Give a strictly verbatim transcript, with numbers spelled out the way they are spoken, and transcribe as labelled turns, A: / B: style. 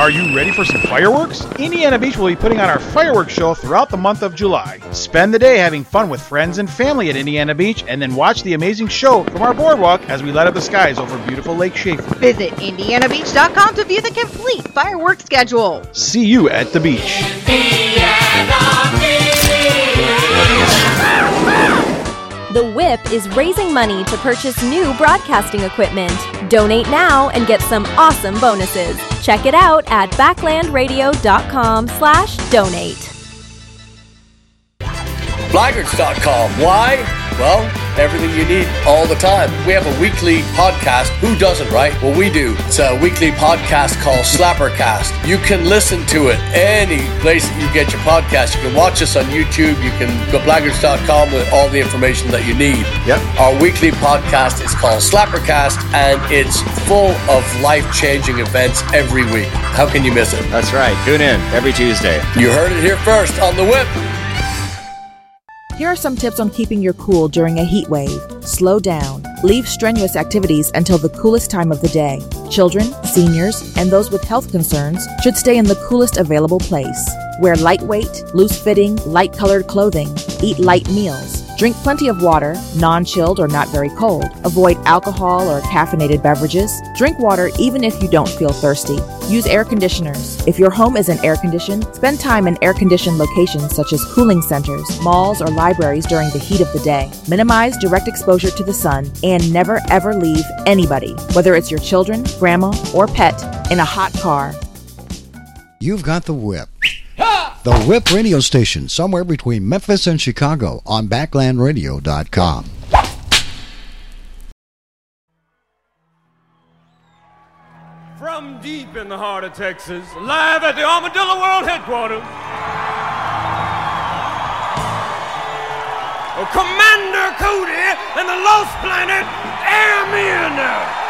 A: Are you ready for some fireworks? Indiana Beach will be putting on our fireworks show throughout the month of July. Spend the day having fun with friends and family at Indiana Beach, and then watch the amazing show from our boardwalk as we light up the skies over beautiful Lake Schaefer.
B: Visit indiana beach dot com to view the complete fireworks schedule.
A: See you at the beach.
C: The Whip is raising money to purchase new broadcasting equipment. Donate now and get some awesome bonuses. Check it out at backlandradio.com slash donate.
D: Blaggards dot com. Why? Well, everything you need all the time. We have a weekly podcast. Who doesn't, right? Well, we do. It's a weekly podcast called Slappercast. You can listen to it any place that you get your podcast. You can watch us on YouTube. You can go to blaggards dot com with all the information that you need.
E: Yep.
D: Our weekly podcast is called Slappercast, and it's full of life-changing events every week. How can you miss it?
E: That's right. Tune in every Tuesday.
D: You heard it here first on The Whip.
F: Here are some tips on keeping your cool during a heat wave. Slow down. Leave strenuous activities until the coolest time of the day. Children, seniors, and those with health concerns should stay in the coolest available place. Wear lightweight, loose-fitting, light-colored clothing. Eat light meals. Drink plenty of water, non-chilled or not very cold. Avoid alcohol or caffeinated beverages. Drink water even if you don't feel thirsty. Use air conditioners. If your home isn't air-conditioned, spend time in air-conditioned locations such as cooling centers, malls, or libraries during the heat of the day. Minimize direct exposure to the sun, and never ever leave anybody, whether it's your children, grandma, or pet, in a hot car.
G: You've got the Whip. The Whip radio station, somewhere between Memphis and Chicago, on backland radio dot com.
H: From deep in the heart of Texas, live at the Armadillo World Headquarters, oh, Commander Cody and the Lost Planet Airmen.